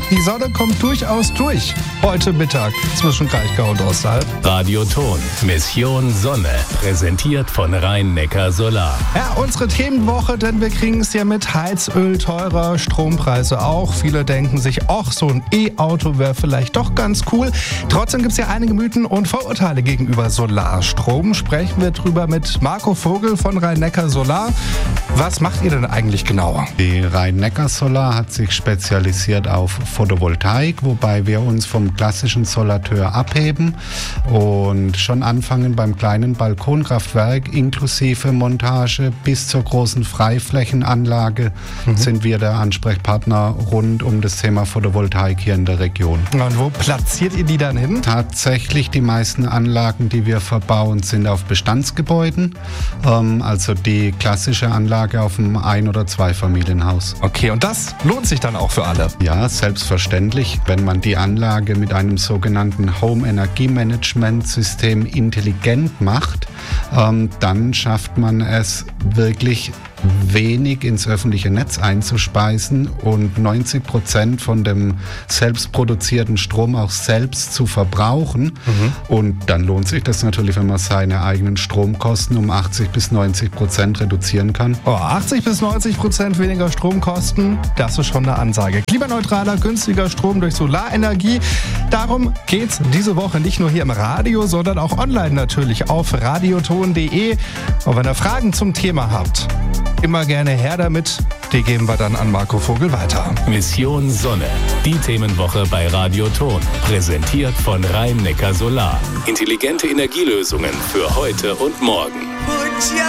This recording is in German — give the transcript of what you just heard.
Die Sonne kommt durchaus durch. Heute Mittag zwischen Kraichgau und Osterhalb. Radioton, Mission Sonne, präsentiert von Rhein-Neckar Solar. Ja, unsere Themenwoche, denn wir kriegen es ja mit: Heizöl teurer, Strompreise auch. Viele denken sich, ach, so ein E-Auto wäre vielleicht doch ganz cool. Trotzdem gibt es ja einige Mythen und Vorurteile gegenüber Solarstrom. Sprechen wir drüber mit Marco Vogel von Rhein-Neckar Solar. Was macht ihr denn eigentlich genau? Die Rhein-Neckar Solar hat sich spezialisiert auf Photovoltaik, wobei wir uns vom klassischen Solateur abheben und schon anfangen beim kleinen Balkonkraftwerk inklusive Montage bis zur großen Freiflächenanlage sind wir der Ansprechpartner rund um das Thema Photovoltaik hier in der Region. Und wo platziert ihr die dann hin? Tatsächlich die meisten Anlagen, die wir verbauen, sind auf Bestandsgebäuden, also die klassische Anlage auf einem Ein- oder Zweifamilienhaus. Okay, und das lohnt sich dann auch für alle? Ja, selbstverständlich. Wenn man die Anlage mit einem sogenannten Home-Energie-Management-System intelligent macht, dann schafft man es wirklich wenig ins öffentliche Netz einzuspeisen und 90% von dem selbst produzierten Strom auch selbst zu verbrauchen. Und dann lohnt sich das natürlich, wenn man seine eigenen Stromkosten um 80-90% reduzieren kann. 80-90% weniger Stromkosten, das ist schon eine Ansage. Klimaneutraler, günstiger Strom durch Solarenergie. Darum geht's diese Woche nicht nur hier im Radio, sondern auch online natürlich auf radioton.de. Und wenn ihr Fragen zum Thema habt, immer gerne her damit. Die geben wir dann an Marco Vogel weiter. Mission Sonne, die Themenwoche bei Radioton, präsentiert von Rhein-Neckar Solar. Intelligente Energielösungen für heute und morgen.